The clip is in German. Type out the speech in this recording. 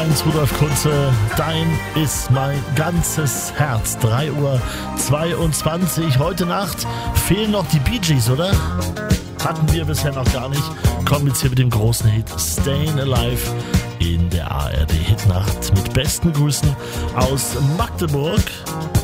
Heinz Rudolf Kunze, dein ist mein ganzes Herz. 3:22 Uhr. Heute Nacht fehlen noch die Bee Gees, oder? Hatten wir bisher noch gar nicht. Kommen jetzt hier mit dem großen Hit Stayin' Alive in der ARD Hitnacht mit besten Grüßen aus Magdeburg.